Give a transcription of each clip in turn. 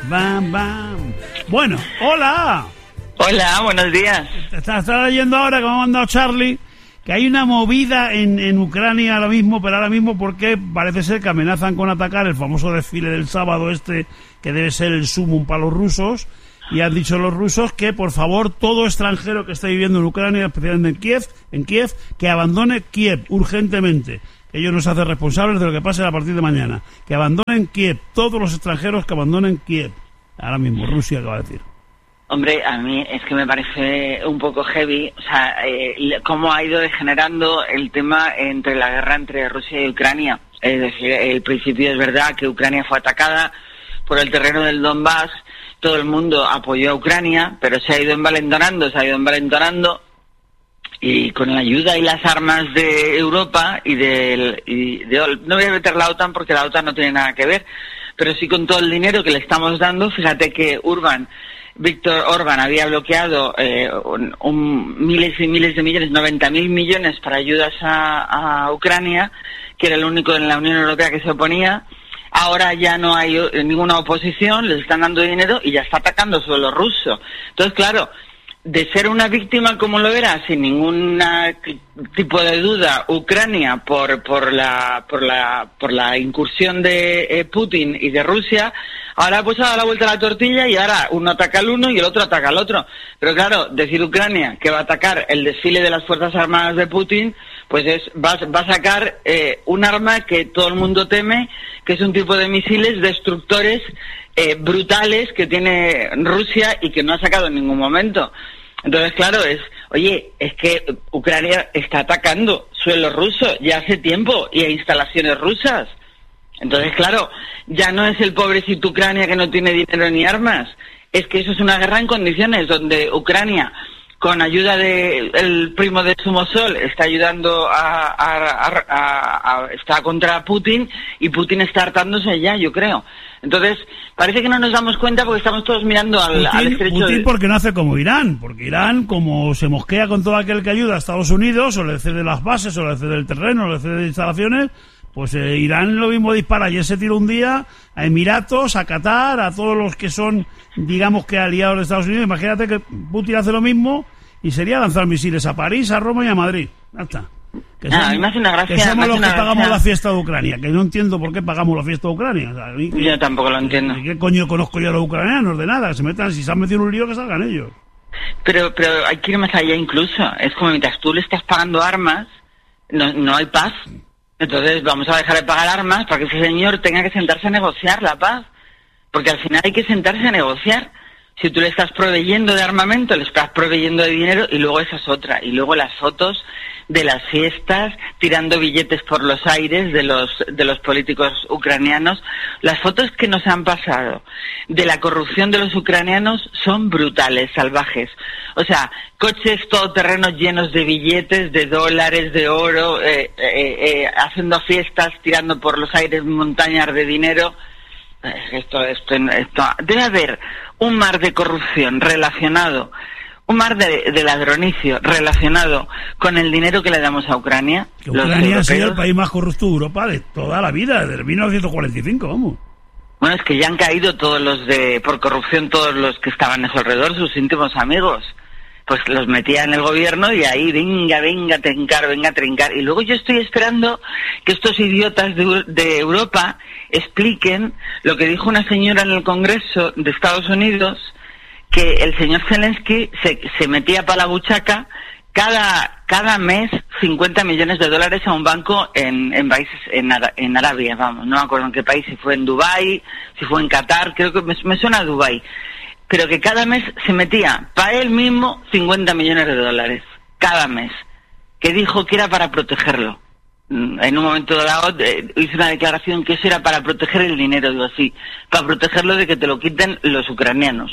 Bam, bam. Bueno, hola. Hola, buenos días. Estás leyendo ahora que me ha mandado Charlie que hay una movida en Ucrania ahora mismo, pero ahora mismo porque parece ser que amenazan con atacar el famoso desfile del sábado que debe ser el sumum para los rusos, y han dicho los rusos que por favor todo extranjero que esté viviendo en Ucrania, especialmente en Kiev, que abandone Kiev urgentemente. Ellos no se hacen responsables de lo que pase a partir de mañana. Que abandonen Kiev, todos los extranjeros que abandonen Kiev. Ahora mismo Rusia acaba de decir. Hombre, a mí es que me parece un poco heavy, o sea, cómo ha ido degenerando el tema entre la guerra entre Rusia y Ucrania. Es decir, el principio es verdad que Ucrania fue atacada por el terreno del Donbass, todo el mundo apoyó a Ucrania, pero se ha ido envalentonando, y con la ayuda y las armas de Europa no voy a meter la OTAN porque la OTAN no tiene nada que ver, pero sí con todo el dinero que le estamos dando. Fíjate que Víctor Orbán había bloqueado miles y miles de millones, 90.000 millones para ayudas a Ucrania, que era el único en la Unión Europea que se oponía. Ahora ya no hay ninguna oposición, les están dando dinero y ya está atacando suelo ruso. Entonces, claro, de ser una víctima como lo era, sin ningún tipo de duda, Ucrania por la incursión de Putin y de Rusia, ahora pues ha dado la vuelta a la tortilla y ahora uno ataca al uno y el otro ataca al otro. Pero claro, decir Ucrania que va a atacar el desfile de las Fuerzas Armadas de Putin, pues va a sacar un arma que todo el mundo teme, que es un tipo de misiles destructores brutales que tiene Rusia y que no ha sacado en ningún momento. Entonces, claro, es que Ucrania está atacando suelo ruso ya hace tiempo y a instalaciones rusas. Entonces, claro, ya no es el pobrecito Ucrania que no tiene dinero ni armas, es que eso es una guerra en condiciones donde Ucrania, con ayuda del primo de Somosol, está ayudando está contra Putin, y Putin está hartándose ya, yo creo. Entonces, parece que no nos damos cuenta porque estamos todos mirando al estrecho. Putin porque no hace como Irán, porque Irán, como se mosquea con todo aquel que ayuda a Estados Unidos, o le cede las bases, o le cede el terreno, o le cede instalaciones, pues Irán lo mismo dispara. Ayer se tiró un día a Emiratos, a Qatar, a todos los que son, digamos que aliados de Estados Unidos. Imagínate que Putin hace lo mismo y sería lanzar misiles a París, a Roma y a Madrid. Ya está. A mí me hace una gracia. Que somos los que pagamos la fiesta de Ucrania, que no entiendo por qué pagamos la fiesta de Ucrania. O sea, yo tampoco lo entiendo. ¿Qué coño conozco yo a los ucranianos? De nada, que se metan, si se han metido en un lío, que salgan ellos. Pero hay que ir más allá incluso. Es como mientras tú le estás pagando armas, no hay paz. Entonces vamos a dejar de pagar armas para que ese señor tenga que sentarse a negociar la paz. Porque al final hay que sentarse a negociar. Si tú le estás proveyendo de armamento, le estás proveyendo de dinero, y luego esa es otra. Y luego las fotos de las fiestas, tirando billetes por los aires de los políticos ucranianos. Las fotos que nos han pasado de la corrupción de los ucranianos son brutales, salvajes. O sea, coches todoterrenos llenos de billetes, de dólares, de oro, haciendo fiestas, tirando por los aires montañas de dinero. Esto debe haber un mar de corrupción relacionado, un mar de ladronicio relacionado con el dinero que le damos a Ucrania. Que Ucrania ha sido el país más corrupto de Europa de toda la vida, desde 1945, vamos. Bueno, es que ya han caído por corrupción todos los que estaban a su alrededor, sus íntimos amigos. Pues los metía en el gobierno y ahí venga a trincar. Y luego yo estoy esperando que estos idiotas de Europa expliquen lo que dijo una señora en el Congreso de Estados Unidos, que el señor Zelensky se metía para la buchaca cada mes 50 millones de dólares a un banco en países, en Arabia, vamos, no me acuerdo en qué país, si fue en Dubái, si fue en Qatar, creo que me suena a Dubái. Pero que cada mes se metía para él mismo 50 millones de dólares, cada mes, que dijo que era para protegerlo. En un momento dado hizo una declaración que eso era para proteger el dinero, digo así, para protegerlo de que te lo quiten los ucranianos.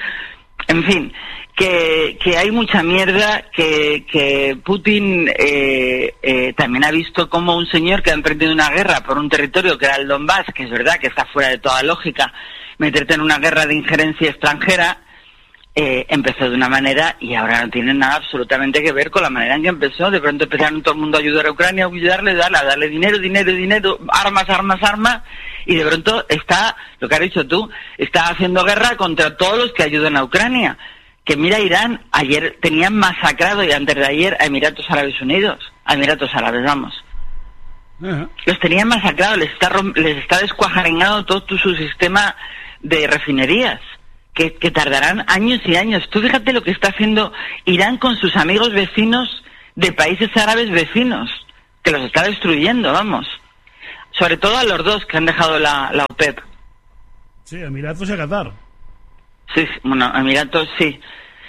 En fin, que hay mucha mierda, que Putin también ha visto como un señor que ha emprendido una guerra por un territorio que era el Donbass, que es verdad que está fuera de toda lógica, meterte en una guerra de injerencia extranjera, empezó de una manera y ahora no tiene nada absolutamente que ver con la manera en que empezó. De pronto empezaron todo el mundo a ayudar a Ucrania, a darle dinero, armas, y de pronto está, lo que has dicho tú, está haciendo guerra contra todos los que ayudan a Ucrania. Que mira, Irán, ayer tenían masacrado y antes de ayer a Emiratos Árabes, vamos. Los tenían masacrados, les está descuajaringando todo su sistema de refinerías. Que tardarán años y años. Tú fíjate lo que está haciendo Irán con sus amigos vecinos de países árabes vecinos, que los está destruyendo, vamos. Sobre todo a los dos que han dejado la OPEP. Sí, Emiratos y Qatar. Sí, bueno, Emiratos sí.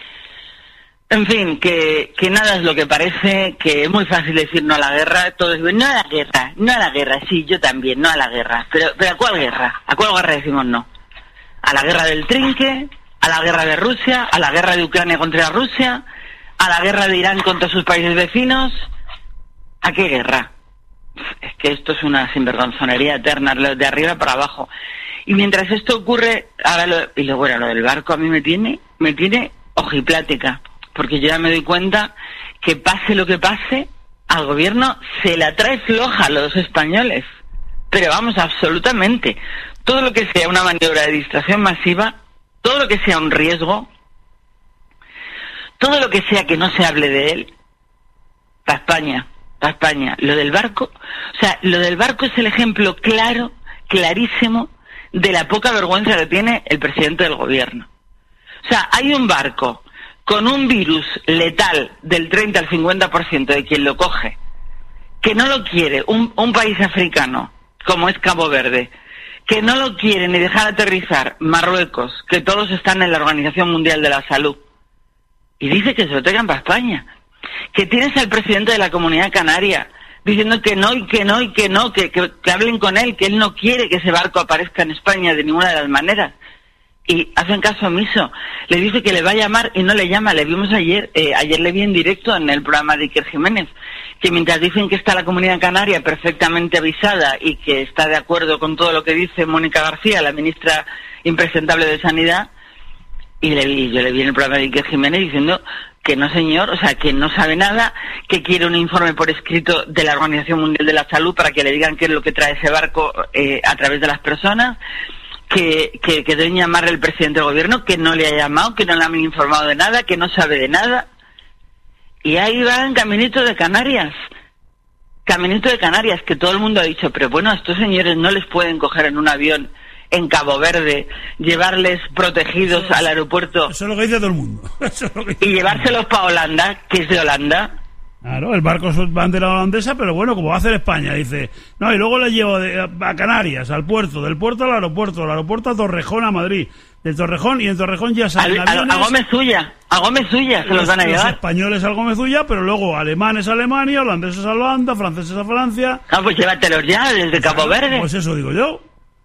En fin, que nada es lo que parece, que es muy fácil decir no a la guerra, todo es no a la guerra, sí, yo también, no a la guerra. Pero ¿a cuál guerra? ¿A cuál guerra decimos no? ¿A la guerra del trinque? ¿A la guerra de Rusia? ¿A la guerra de Ucrania contra Rusia? ¿A la guerra de Irán contra sus países vecinos? ¿A qué guerra? Es que esto es una sinvergonzonería eterna, de arriba para abajo. Y mientras esto ocurre, ahora lo del barco a mí me tiene ojiplática, porque yo ya me doy cuenta que pase lo que pase, al gobierno se la trae floja a los españoles. Pero vamos, absolutamente. Todo lo que sea una maniobra de distracción masiva, todo lo que sea un riesgo, todo lo que sea que no se hable de él, para España. Lo del barco es el ejemplo clarísimo de la poca vergüenza que tiene el presidente del gobierno. O sea, hay un barco con un virus letal del 30 al 50% de quien lo coge, que no lo quiere un país africano como es Cabo Verde, que no lo quiere ni dejar aterrizar Marruecos, que todos están en la Organización Mundial de la Salud, y dice que se lo traigan para España. Que tienes al presidente de la Comunidad Canaria diciendo que hablen con él, que él no quiere que ese barco aparezca en España de ninguna de las maneras. Y hacen caso omiso. Le dice que le va a llamar y no le llama. Le vimos ayer le vi en directo en el programa de Iker Jiménez, que mientras dicen que está la Comunidad Canaria perfectamente avisada y que está de acuerdo con todo lo que dice Mónica García, la ministra impresentable de Sanidad, yo le vi en el programa de Iker Jiménez diciendo que no, señor, o sea, que no sabe nada, que quiere un informe por escrito de la Organización Mundial de la Salud para que le digan qué es lo que trae ese barco a través de las personas, que deben llamarle el presidente del gobierno, que no le ha llamado, que no le han informado de nada, que no sabe de nada. Y ahí van caminito de Canarias, que todo el mundo ha dicho, pero bueno, a estos señores no les pueden coger en un avión en Cabo Verde, llevarles protegidos al aeropuerto. Eso es lo que dice todo el mundo. Y llevárselos para Holanda, que es de Holanda. Claro, el barco es bandera holandesa, pero bueno, como va a hacer España, dice, no, y luego le llevo a Canarias, al puerto, del puerto al aeropuerto a Torrejón, a Madrid, de Torrejón, y en Torrejón ya salen aviones. A Gómez Suya se los van a llevar. Los españoles al Gómez Suya, pero luego alemanes a Alemania, holandeses a Holanda, franceses a Francia. Ah, pues llévatelos ya, desde Cabo Verde. Pues eso digo yo.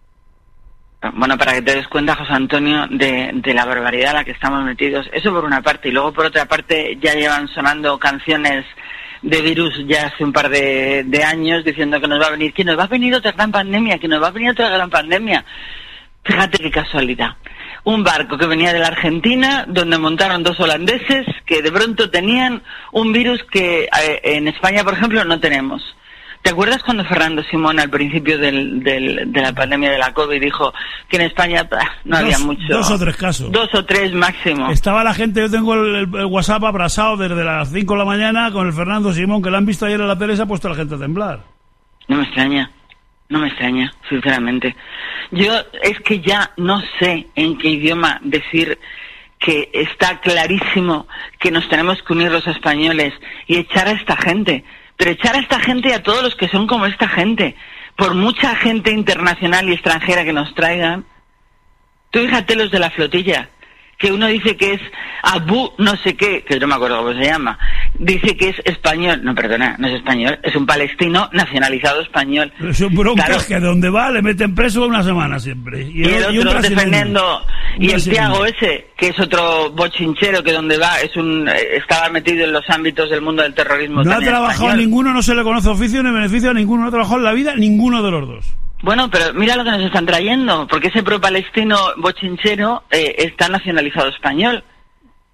Bueno, para que te des cuenta, José Antonio, de la barbaridad a la que estamos metidos. Eso por una parte. Y luego, por otra parte, ya llevan sonando canciones de virus ya hace un par de años diciendo que nos va a venir otra gran pandemia. Fíjate qué casualidad. Un barco que venía de la Argentina, donde montaron dos holandeses que de pronto tenían un virus que en España, por ejemplo, no tenemos. ¿Te acuerdas cuando Fernando Simón al principio de la pandemia de la COVID dijo que en España no había mucho? 2 o 3 casos. 2 o 3 máximo. Estaba la gente, yo tengo el WhatsApp abrasado desde las 5 de la mañana con el Fernando Simón, que lo han visto ayer en la tele, se ha puesto la gente a temblar. No me extraña, sinceramente. Yo es que ya no sé en qué idioma decir que está clarísimo que nos tenemos que unir los españoles y echar a esta gente. Pero echar a esta gente y a todos los que son como esta gente, por mucha gente internacional y extranjera que nos traigan. Tú fíjate los de la flotilla, que uno dice que es Abu no sé qué, que no me acuerdo cómo se llama, dice que es español. No, perdona, no es español, es un palestino nacionalizado español. Pero son broncas, claro, que donde va le meten preso una semana siempre. Y el otro defendiendo, y el Thiago ese, que es otro bochinchero que donde va estaba metido en los ámbitos del mundo del terrorismo. No ha trabajado español. Ninguno, no se le conoce oficio ni beneficio a ninguno, no ha trabajado en la vida ninguno de los dos. Bueno, pero mira lo que nos están trayendo, porque ese pro-palestino bochinchero está nacionalizado español.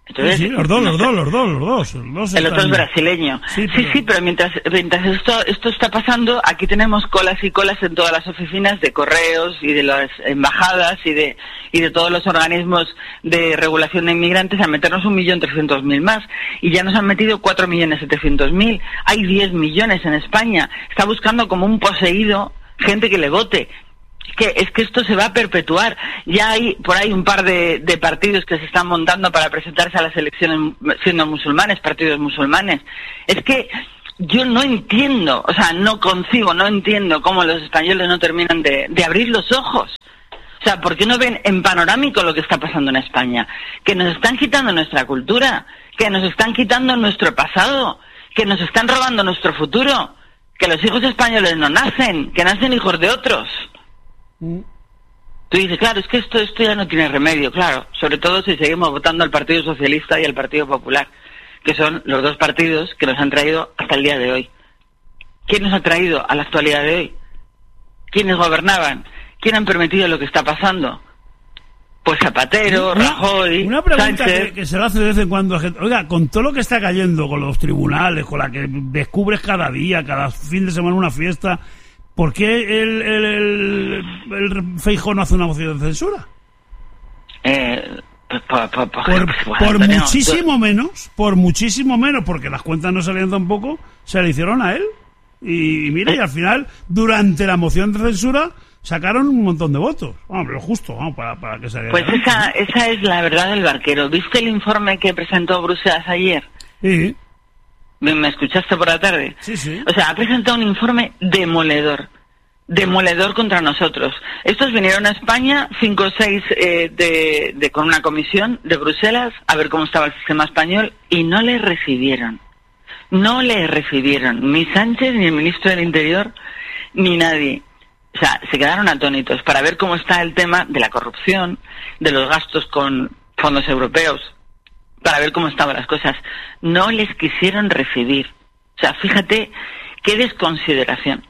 Entonces, sí, los dos. El otro es brasileño. Sí, pero mientras esto está pasando, aquí tenemos colas y colas en todas las oficinas de correos y de las embajadas y de todos los organismos de regulación de inmigrantes a meternos 1.300.000 más. Y ya nos han metido 4.700.000. Hay 10 millones en España. Está buscando como un poseído gente que le vote. Es que esto se va a perpetuar. Ya hay por ahí un par de partidos que se están montando para presentarse a las elecciones siendo musulmanes, partidos musulmanes. Es que yo no entiendo, no entiendo cómo los españoles no terminan de abrir los ojos. O sea, ¿por qué no ven en panorámico lo que está pasando en España? Que nos están quitando nuestra cultura, que nos están quitando nuestro pasado, que nos están robando nuestro futuro, que los hijos españoles no nacen, que nacen hijos de otros. Tú dices, claro, es que esto ya no tiene remedio, claro, sobre todo si seguimos votando al Partido Socialista y al Partido Popular, que son los dos partidos que nos han traído hasta el día de hoy. ¿Quién nos ha traído a la actualidad de hoy? ¿Quiénes gobernaban? ¿Quién han permitido lo que está pasando? Pues Zapatero, Rajoy, una pregunta Sánchez. que se lo hace de vez en cuando a la gente. Oiga, con todo lo que está cayendo, con los tribunales, con la que descubres cada día, cada fin de semana una fiesta, ¿por qué el Feijóo no hace una moción de censura? Por muchísimo menos, porque las cuentas no salían tampoco, se le hicieron a él. Y mira, y al final, durante la moción de censura, sacaron un montón de votos. Vamos, lo justo, vamos, para que se... Pues esa es la verdad del barquero. ¿Viste el informe que presentó Bruselas ayer? Sí. ¿Me escuchaste por la tarde? Sí. O sea, ha presentado un informe demoledor contra nosotros. Estos vinieron a España, 5 o 6 con una comisión de Bruselas, a ver cómo estaba el sistema español, y no le recibieron. No le recibieron ni Sánchez, ni el ministro del Interior, ni nadie. O sea, se quedaron atónitos para ver cómo está el tema de la corrupción, de los gastos con fondos europeos, para ver cómo estaban las cosas. No les quisieron recibir. O sea, fíjate qué desconsideración.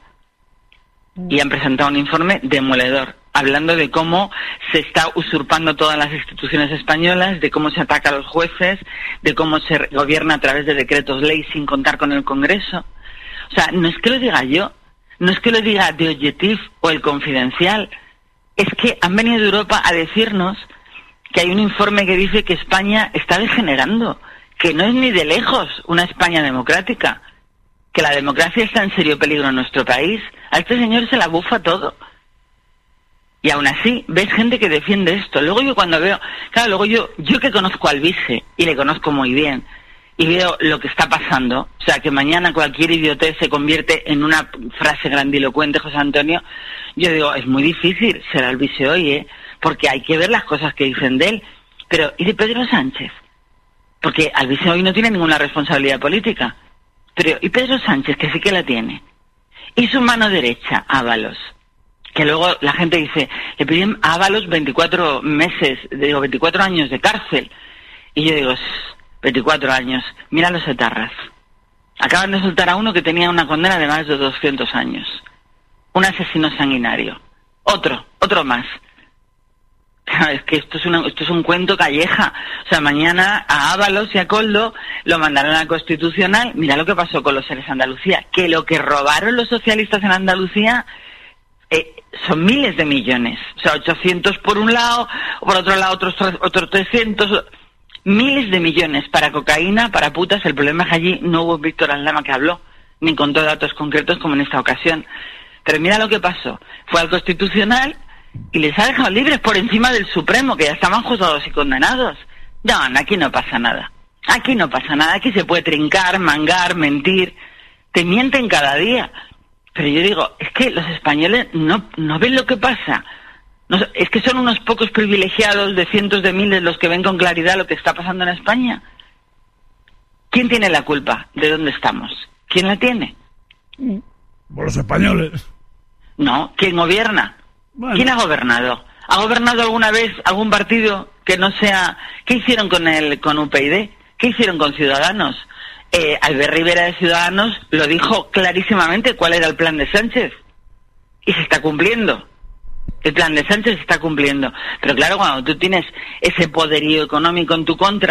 Y han presentado un informe demoledor, hablando de cómo se está usurpando todas las instituciones españolas, de cómo se ataca a los jueces, de cómo se gobierna a través de decretos ley sin contar con el Congreso. O sea, no es que lo diga yo, no es que lo diga The Objective o El Confidencial, es que han venido de Europa a decirnos que hay un informe que dice que España está degenerando, que no es ni de lejos una España democrática, que la democracia está en serio peligro en nuestro país. A este señor se la bufa todo. Y aún así, ves gente que defiende esto. Luego yo cuando veo... Claro, luego yo que conozco al vice, y le conozco muy bien, y veo lo que está pasando, o sea, que mañana cualquier idiotez se convierte en una frase grandilocuente, José Antonio, yo digo, es muy difícil ser al vice hoy, porque hay que ver las cosas que dicen de él. Pero, ¿y de Pedro Sánchez? Porque al vice hoy no tiene ninguna responsabilidad política. Pero, ¿y Pedro Sánchez, que sí que la tiene? Y su mano derecha, Ábalos, que luego la gente dice, le piden a Ábalos 24 años de cárcel. Y yo digo, 24 años, mira los etarras. Acaban de soltar a uno que tenía una condena de más de 200 años. Un asesino sanguinario. Otro más. Es que esto es un cuento calleja. O sea, mañana a Ábalos y a Koldo lo mandarán a la Constitucional. Mira lo que pasó con los seres de Andalucía. Que lo que robaron los socialistas en Andalucía son miles de millones. O sea, 800 por un lado, o por otro lado otros 300... Miles de millones para cocaína, para putas. El problema es que allí no hubo Víctor Aldama que habló, ni contó datos concretos como en esta ocasión. Pero mira lo que pasó. Fue al Constitucional y les ha dejado libres por encima del Supremo, que ya estaban juzgados y condenados. No, aquí no pasa nada. Aquí no pasa nada. Aquí se puede trincar, mangar, mentir. Te mienten cada día. Pero yo digo, es que los españoles no ven lo que pasa. No, es que son unos pocos privilegiados de cientos de miles los que ven con claridad lo que está pasando en España. ¿Quién tiene la culpa de dónde estamos? ¿Quién la tiene? Por los españoles. No, ¿quién gobierna? Bueno. ¿Quién ha gobernado? ¿Ha gobernado alguna vez algún partido que no sea... ¿Qué hicieron con UPyD? ¿Qué hicieron con Ciudadanos? Albert Rivera de Ciudadanos lo dijo clarísimamente cuál era el plan de Sánchez. Y se está cumpliendo. El plan de Sánchez se está cumpliendo. Pero claro, cuando tú tienes ese poderío económico en tu contra,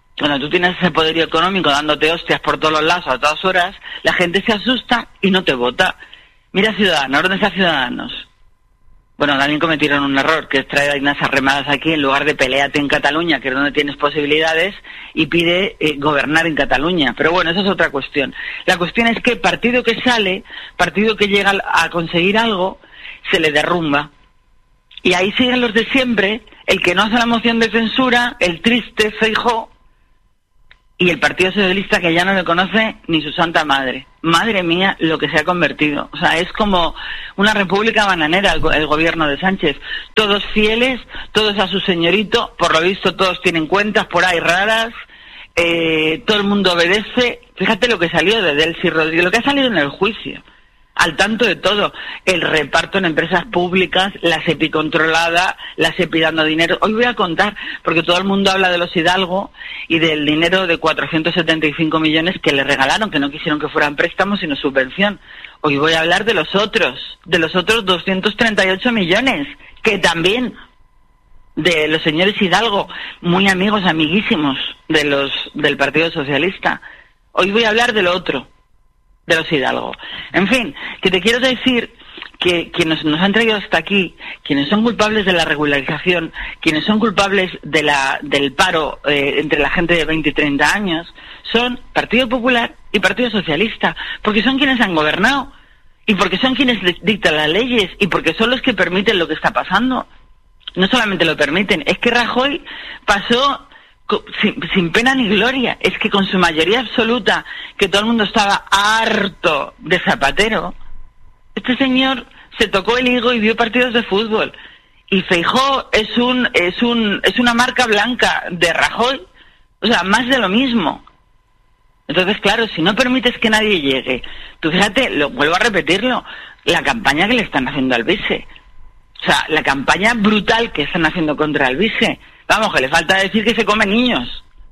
Cuando tú tienes ese poderío económico dándote hostias por todos los lados a todas horas, la gente se asusta y no te vota. Mira Ciudadanos, ¿dónde está Ciudadanos? Bueno, también cometieron un error, que es traer a unas arremadas aquí en lugar de pelearte en Cataluña, que es donde tienes posibilidades, y pide gobernar en Cataluña. Pero bueno, eso es otra cuestión. La cuestión es que partido que sale, partido que llega a conseguir algo, se le derrumba. Y ahí siguen los de siempre, el que no hace la moción de censura, el triste Feijóo, y el Partido Socialista, que ya no le conoce ni su santa madre. Madre mía, lo que se ha convertido. O sea, es como una república bananera el gobierno de Sánchez. Todos fieles, todos a su señorito, por lo visto todos tienen cuentas por ahí raras, todo el mundo obedece. Fíjate lo que salió de Delcy Rodríguez, lo que ha salido en el juicio. Al tanto de todo, el reparto en empresas públicas, la SEPI controlada, la SEPI dando dinero. Hoy voy a contar, porque todo el mundo habla de los Hidalgo y del dinero de 475 millones que le regalaron, que no quisieron que fueran préstamos sino subvención. Hoy voy a hablar de los otros 238 millones, que también de los señores Hidalgo, muy amigos, amiguísimos del Partido Socialista. Hoy voy a hablar de lo otro, de los Hidalgo. En fin, que te quiero decir que quienes nos han traído hasta aquí, quienes son culpables de la regularización, quienes son culpables del paro entre la gente de 20 y 30 años, son Partido Popular y Partido Socialista, porque son quienes han gobernado, y porque son quienes dictan las leyes, y porque son los que permiten lo que está pasando. No solamente lo permiten, es que Rajoy pasó sin pena ni gloria. Es que con su mayoría absoluta, que todo el mundo estaba harto de Zapatero, este señor se tocó el higo y vio partidos de fútbol. Y Feijóo es una marca blanca de Rajoy, o sea, más de lo mismo. Entonces, claro, si no permites que nadie llegue, tú fíjate, vuelvo a repetirlo, la campaña que le están haciendo al vice, o sea, la campaña brutal que están haciendo contra el vice. Vamos, que le falta decir que se come niños.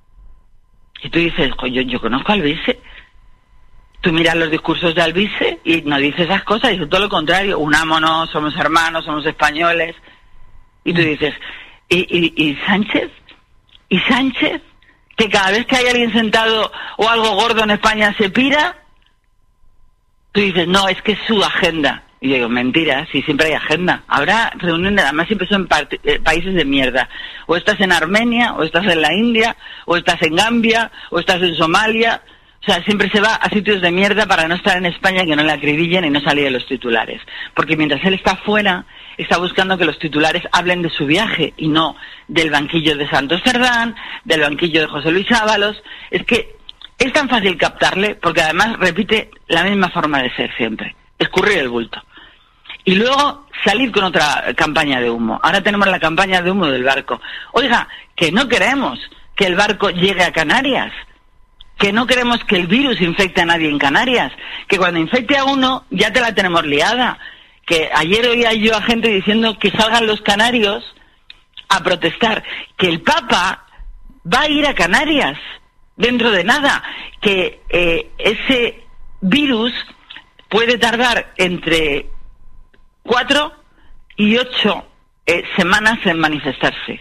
Y tú dices, yo conozco al vice. Tú miras los discursos de Alvise y no dice esas cosas, dice todo lo contrario. Unámonos, somos hermanos, somos españoles. Y tú dices, ¿y Sánchez? ¿Y Sánchez? Que cada vez que hay alguien sentado o algo gordo en España se pira. Tú dices, no, es que es su agenda. Y yo digo, mentira, si siempre hay agenda. Habrá reuniones, además siempre son países de mierda. O estás en Armenia, o estás en la India, o estás en Gambia, o estás en Somalia. O sea, siempre se va a sitios de mierda para no estar en España, que no le acribillen y no salir de los titulares. Porque mientras él está fuera, está buscando que los titulares hablen de su viaje y no del banquillo de Santos Cerdán, del banquillo de José Luis Ábalos. Es que es tan fácil captarle, porque además repite la misma forma de ser siempre. Escurrir el bulto. Y luego salir con otra campaña de humo. Ahora tenemos la campaña de humo del barco. Oiga, que no queremos que el barco llegue a Canarias. Que no queremos que el virus infecte a nadie en Canarias. Que cuando infecte a uno, ya te la tenemos liada. Que ayer oía yo a gente diciendo que salgan los canarios a protestar. Que el Papa va a ir a Canarias dentro de nada. Que ese virus puede tardar entre 4 y 8 semanas en manifestarse.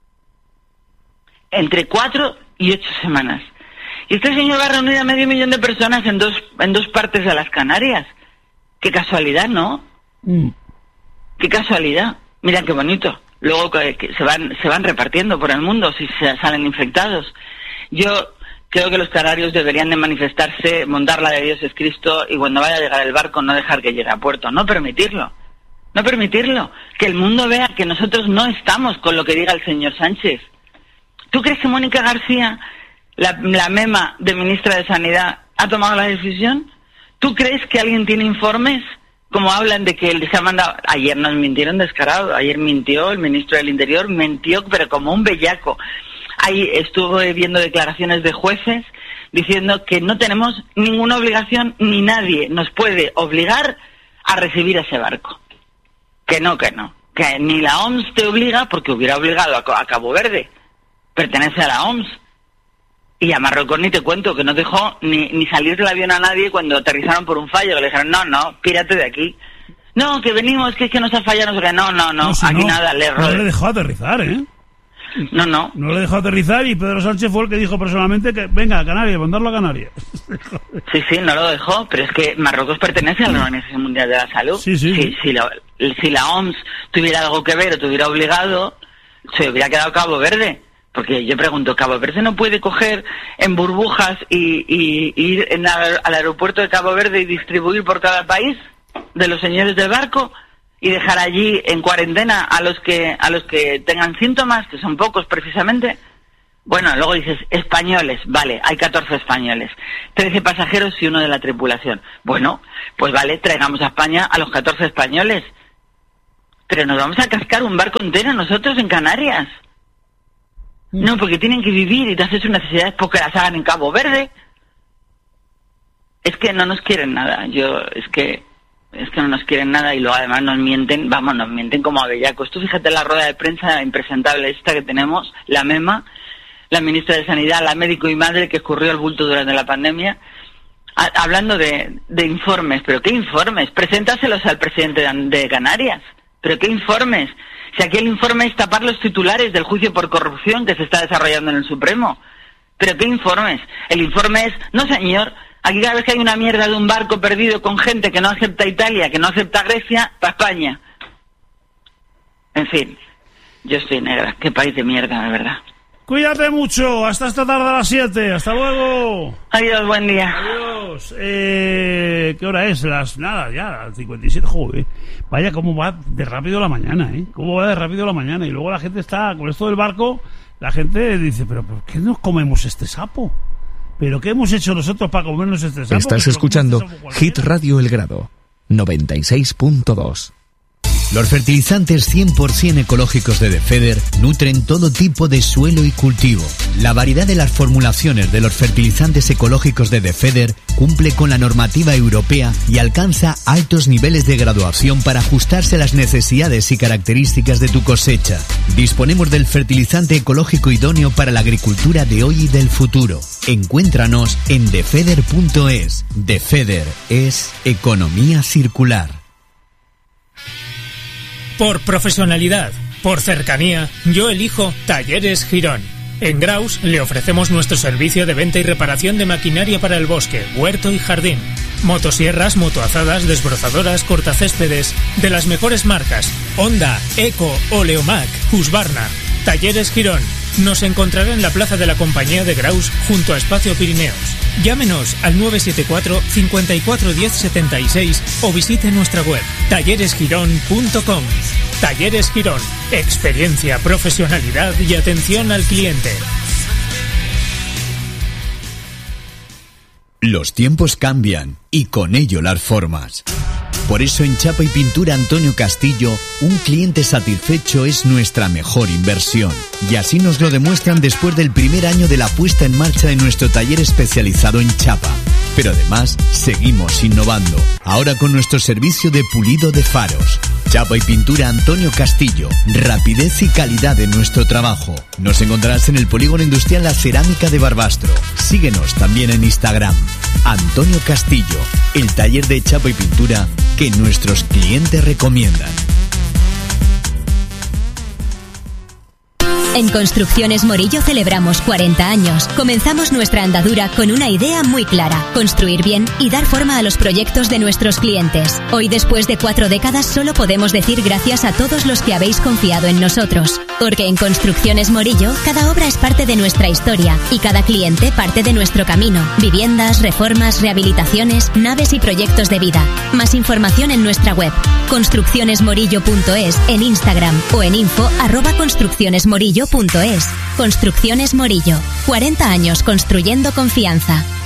Entre 4 y 8 semanas. Y este señor va a reunir a 500.000 de personas en dos partes de las Canarias. Qué casualidad, ¿no? Qué casualidad. Mira qué bonito. Luego que se van repartiendo por el mundo si se salen infectados. Yo creo que los canarios deberían de manifestarse, montar la de Dios es Cristo, y cuando vaya a llegar el barco no dejar que llegue a puerto. No permitirlo. No permitirlo. Que el mundo vea que nosotros no estamos con lo que diga el señor Sánchez. ¿Tú crees que Mónica García, la mema de ministra de Sanidad, ha tomado la decisión? ¿Tú crees que alguien tiene informes? Como hablan de que él se ha mandado... Ayer nos mintieron descarado. Ayer mintió el ministro del Interior, mintió, pero como un bellaco. Ahí estuve viendo declaraciones de jueces diciendo que no tenemos ninguna obligación, ni nadie nos puede obligar a recibir ese barco. Que no. Que ni la OMS te obliga, porque hubiera obligado a Cabo Verde. Pertenece a la OMS. Y a Marruecos ni te cuento, que no dejó ni salir del avión a nadie cuando aterrizaron por un fallo. Que le dijeron, no, pírate de aquí. No, que venimos, que es que nos ha fallado. No, si aquí no, nada, no le dejó aterrizar, ¿eh? No. No le dejó aterrizar y Pedro Sánchez fue el que dijo personalmente que venga a Canarias, mandarlo a Canarias. Sí, no lo dejó, pero es que Marruecos pertenece a la Organización Mundial de la Salud. Sí. Si la OMS tuviera algo que ver o te hubiera obligado, se hubiera quedado Cabo Verde. Porque yo pregunto, ¿Cabo Verde no puede coger en burbujas y ir al aeropuerto de Cabo Verde y distribuir por cada país de los señores del barco y dejar allí en cuarentena a los que tengan síntomas, que son pocos precisamente? Bueno, luego dices, españoles, vale, hay 14 españoles, 13 pasajeros y uno de la tripulación. Bueno, pues vale, traigamos a España a los 14 españoles. Pero nos vamos a cascar un barco entero nosotros en Canarias. No, porque tienen que vivir y todas sus necesidades porque las hagan en Cabo Verde. Es que no nos quieren nada. Es que no nos quieren nada y luego además nos mienten como a bellacos. Tú fíjate la rueda de prensa impresentable esta que tenemos, la MEMA, la ministra de Sanidad, la médico y madre que escurrió el bulto durante la pandemia, hablando de informes. ¿Pero qué informes? Preséntaselos al presidente de Canarias. ¿Pero qué informes? Si aquí el informe es tapar los titulares del juicio por corrupción que se está desarrollando en el Supremo. ¿Pero qué informes? El informe es, no señor, aquí cada vez que hay una mierda de un barco perdido con gente que no acepta Italia, que no acepta Grecia, para España. En fin, yo estoy negra. Qué país de mierda, de verdad. Cuídate mucho, hasta esta tarde a las 7, hasta luego. Adiós, buen día. Adiós. ¿Qué hora es? Las 57, joder. Vaya, cómo va de rápido la mañana, Cómo va de rápido la mañana. Y luego la gente está, con esto del barco, la gente dice, pero ¿por qué nos comemos este sapo? ¿Pero qué hemos hecho nosotros para comernos este sapo? Estás escuchando Hit Radio El Grado, 96.2. Los fertilizantes 100% ecológicos de Defeder nutren todo tipo de suelo y cultivo. La variedad de las formulaciones de los fertilizantes ecológicos de Defeder cumple con la normativa europea y alcanza altos niveles de graduación para ajustarse a las necesidades y características de tu cosecha. Disponemos del fertilizante ecológico idóneo para la agricultura de hoy y del futuro. Encuéntranos en defeder.es. Defeder es economía circular. Por profesionalidad, por cercanía, yo elijo Talleres Girón. En Graus le ofrecemos nuestro servicio de venta y reparación de maquinaria para el bosque, huerto y jardín. Motosierras, motoazadas, desbrozadoras, cortacéspedes, de las mejores marcas, Honda, Eco, Oleomac, Husqvarna. Talleres Girón. Nos encontrará en la plaza de la Compañía de Graus junto a Espacio Pirineos. Llámenos al 974 54 10 76 o visite nuestra web talleresgirón.com. Talleres Girón. Experiencia, profesionalidad y atención al cliente. Los tiempos cambian y con ello las formas. Por eso en Chapa y Pintura Antonio Castillo, un cliente satisfecho es nuestra mejor inversión. Y así nos lo demuestran después del primer año de la puesta en marcha de nuestro taller especializado en chapa. Pero además, seguimos innovando. Ahora con nuestro servicio de pulido de faros. Chapa y Pintura Antonio Castillo. Rapidez y calidad en nuestro trabajo. Nos encontrarás en el Polígono Industrial La Cerámica de Barbastro. Síguenos también en Instagram. Antonio Castillo, el taller de chapa y pintura que nuestros clientes recomiendan. En Construcciones Morillo celebramos 40 años. Comenzamos nuestra andadura con una idea muy clara: construir bien y dar forma a los proyectos de nuestros clientes. Hoy, después de 4 décadas, solo podemos decir gracias a todos los que habéis confiado en nosotros. Porque en Construcciones Morillo, cada obra es parte de nuestra historia y cada cliente parte de nuestro camino. Viviendas, reformas, rehabilitaciones, naves y proyectos de vida. Más información en nuestra web, construccionesmorillo.es, en Instagram o en info@construccionesmorillo.es. Construcciones Morillo. 40 años construyendo confianza.